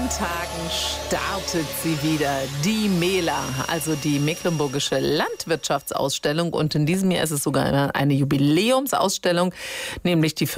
Tagen startet sie wieder, die MELA, also die Mecklenburgische Landwirtschaftsausstellung. Und in diesem Jahr ist es sogar eine Jubiläumsausstellung, nämlich die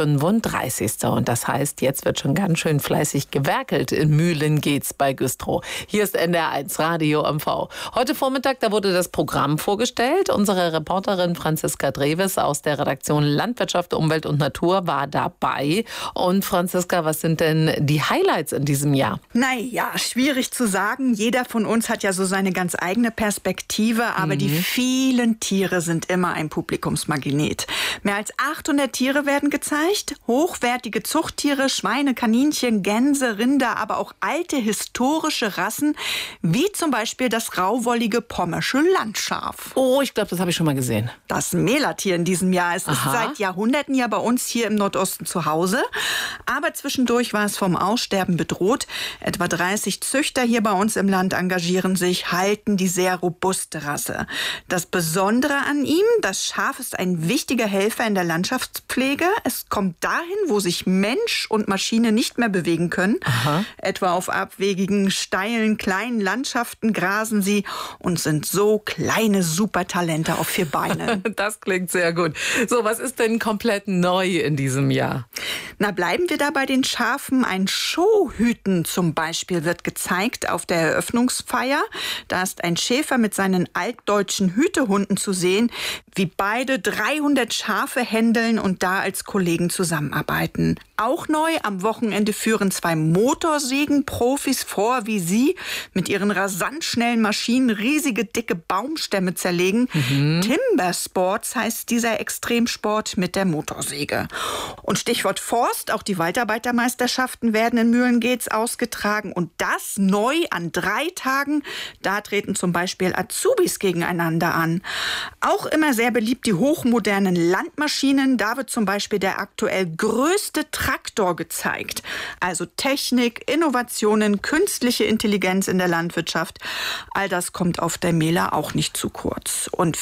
35. Und das heißt, jetzt wird schon ganz schön fleißig gewerkelt. In Mühlen geht's bei Güstrow. Hier ist NDR1 Radio MV. Heute Vormittag, da wurde das Programm vorgestellt. Unsere Reporterin Franziska Dreves aus der Redaktion Landwirtschaft, Umwelt und Natur war dabei. Und Franziska, was sind denn die Highlights in diesem Jahr? Naja, schwierig zu sagen. Jeder von uns hat ja so seine ganz eigene Perspektive, aber die vielen Tiere sind immer ein Publikumsmagnet. Mehr als 800 Tiere werden gezeigt. Hochwertige Zuchttiere, Schweine, Kaninchen, Gänse, Rinder, aber auch alte historische Rassen, wie zum Beispiel das grauwollige pommersche Landschaf. Oh, ich glaube, das habe ich schon mal gesehen. Das Melatier in diesem Jahr. Es ist seit Jahrhunderten ja bei uns hier im Nordosten zu Hause. Aber zwischendurch war es vom Aussterben bedroht. Etwa 30 Züchter hier bei uns im Land engagieren sich, halten die sehr robuste Rasse. Das Besondere an ihm, das Schaf ist ein wichtiger Helfer in der Landschaftspflege. Es kommt dahin, wo sich Mensch und Maschine nicht mehr bewegen können. Etwa auf abwegigen, steilen, kleinen Landschaften grasen sie und sind so kleine Supertalente auf 4 Beinen. Das klingt sehr gut. So, was ist denn komplett neu in diesem Jahr? Na, bleiben wir da bei den Schafen. Ein Showhüten zum Beispiel wird gezeigt auf der Eröffnungsfeier. Da ist ein Schäfer mit seinen altdeutschen Hütehunden zu sehen, wie beide 300 Schafe händeln und da als Kollegen zusammenarbeiten. Auch neu, am Wochenende führen 2 Motorsägenprofis vor, wie sie mit ihren rasant schnellen Maschinen riesige, dicke Baumstämme zerlegen. Timbersports heißt dieser Extremsport mit der Motorsäge. Und Stichwort Forst, auch die Waldarbeitermeisterschaften werden in Mühlengeetz ausgetragen. Und das neu an 3 Tagen. Da treten zum Beispiel Azubis gegeneinander an. Auch immer sehr beliebt die hochmodernen Landmaschinen. Da wird zum Beispiel der aktuell größte Traktor gezeigt. Also Technik, Innovationen, künstliche Intelligenz in der Landwirtschaft. All das kommt auf der MELA auch nicht zu kurz. Und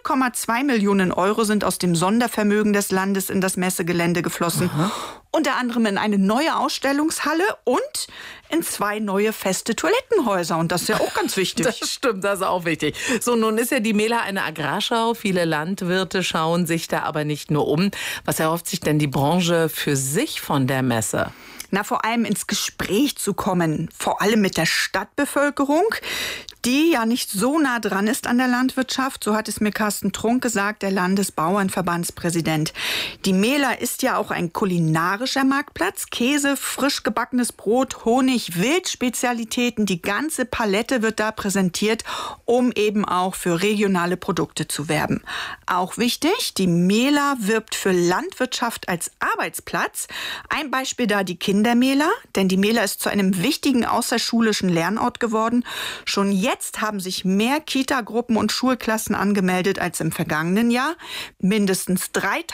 4,2 Millionen Euro sind aus dem Sondervermögen des Landes in das Messegelände geflossen. Unter anderem in eine neue Ausstellungshalle und in 2 neue feste Toilettenhäuser. Und das ist ja auch ganz wichtig. Das stimmt, das ist auch wichtig. So, nun ist ja die MELA eine Agrarschau. Viele Landwirte schauen sich da aber nicht nur um. Was erhofft sich denn die Branche für sich von der Messe? Na, vor allem ins Gespräch zu kommen, vor allem mit der Stadtbevölkerung, die ja nicht so nah dran ist an der Landwirtschaft. So hat es mir Carsten Trunk gesagt, der Landesbauernverbandspräsident. Die MELA ist ja auch ein kulinarischer Marktplatz. Käse, frisch gebackenes Brot, Honig, Wildspezialitäten, die ganze Palette wird da präsentiert, um eben auch für regionale Produkte zu werben. Auch wichtig, die MELA wirbt für Landwirtschaft als Arbeitsplatz. Ein Beispiel da die Kindermäler, denn die MELA ist zu einem wichtigen außerschulischen Lernort geworden. Schon jetzt haben sich mehr Kita-Gruppen und Schulklassen angemeldet als im vergangenen Jahr. Mindestens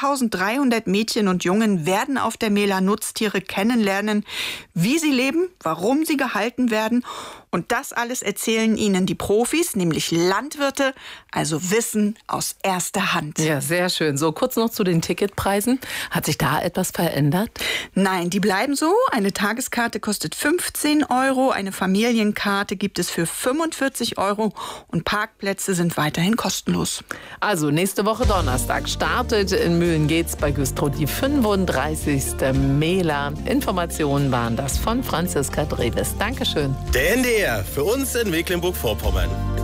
3.300 Mädchen und Jungen werden auf der MELA Nutztiere kennenlernen, wie sie leben, warum sie gehalten werden. Und das alles erzählen ihnen die Profis, nämlich Landwirte, also Wissen aus erster Hand. Ja, sehr schön. So, kurz noch zu den Ticketpreisen. Hat sich da etwas verändert? Nein, die bleiben so. Eine Tageskarte kostet 15 Euro, eine Familienkarte gibt es für 45 Euro und Parkplätze sind weiterhin kostenlos. Also, nächste Woche Donnerstag startet in Mühlengeetz bei Güstrow die 35. MELA. Informationen waren das von Franziska Dreves. Dankeschön. Der NDR für uns in Mecklenburg-Vorpommern.